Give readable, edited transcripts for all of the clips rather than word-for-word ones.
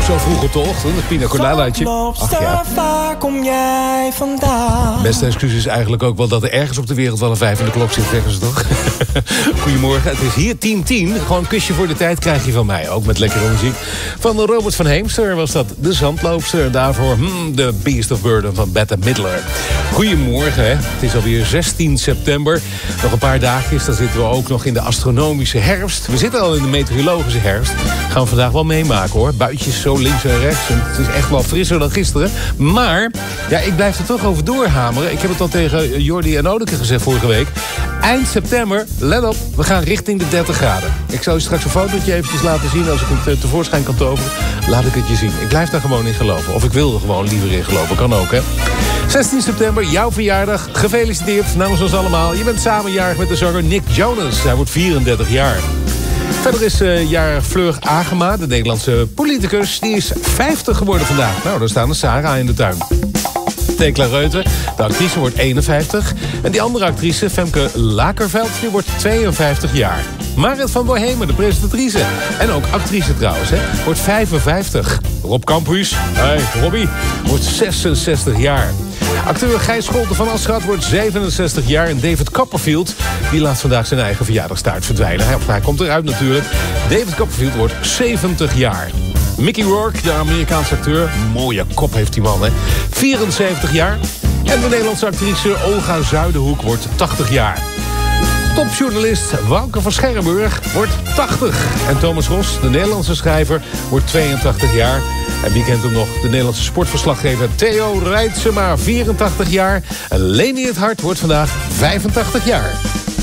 Zo vroeg op de ochtend, een pina coladaatje. Ach ja. Waar kom jij vandaan? Beste excuus is eigenlijk ook wel dat er ergens op de wereld wel een 5 in de klok zit, zeggen ze toch? Goedemorgen, het is hier 10:10. Gewoon een kusje voor de tijd krijg je van mij. Ook met lekkere muziek. Van Robert van Heemster was dat De Zandloopster. Daarvoor The Beast of Burden van Bette Midler. Goedemorgen, hè. Het is alweer 16 september. Nog een paar dagjes, dan zitten we ook nog in de astronomische herfst. We zitten al in de meteorologische herfst. Gaan we vandaag wel meemaken, hoor. Buitjes zo links en rechts. En het is echt wel frisser dan gisteren. Maar, ja, ik blijf er toch over doorhameren. Ik heb het al tegen Jordi en Odeke gezegd vorige week. Eind september, let op, we gaan richting de 30 graden. Ik zal je straks een fotootje eventjes laten zien. Als ik het tevoorschijn kan toveren, laat ik het je zien. Ik blijf daar gewoon in geloven. Of ik wil er gewoon liever in geloven. Kan ook, hè. 16 september, jouw verjaardag. Gefeliciteerd namens ons allemaal. Je bent samenjarig met de zanger Nick Jonas. Hij wordt 34 jaar. Verder is jarig Fleur Agema, de Nederlandse politicus. Die is 50 geworden vandaag. Nou, daar staan de Sarah in de tuin. Tekla Reuter, de actrice, wordt 51. En die andere actrice, Femke Lakerveld, die wordt 52 jaar. Marit van Bohemen, de presentatrice. En ook actrice trouwens, hè, wordt 55. Rob Campus, hey Robbie, wordt 66 jaar. Acteur Gijs Scholten van Aschat wordt 67 jaar. En David Copperfield, die laat vandaag zijn eigen verjaardagstaart verdwijnen. Hij komt eruit natuurlijk. David Copperfield wordt 70 jaar. Mickey Rourke, de Amerikaanse acteur. Mooie kop heeft die man, hè. 74 jaar. En de Nederlandse actrice Olga Zuidenhoek wordt 80 jaar. Topjournalist Wouke van Scherrenburg wordt 80. En Thomas Ros, de Nederlandse schrijver, wordt 82 jaar. En wie kent hem nog? De Nederlandse sportverslaggever Theo Reitsema, 84 jaar. En Leni het Hart wordt vandaag 85 jaar.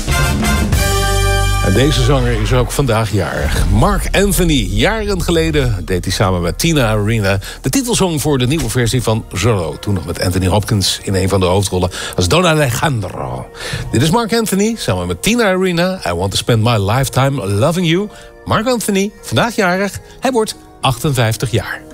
En deze zanger is ook vandaag jarig. Mark Anthony. Jaren geleden deed hij samen met Tina Arena de titelsong voor de nieuwe versie van Zorro. Toen nog met Anthony Hopkins in een van de hoofdrollen als Don Alejandro. Dit is Mark Anthony samen met Tina Arena. I want to spend my lifetime loving you. Mark Anthony, vandaag jarig. Hij wordt 58 jaar.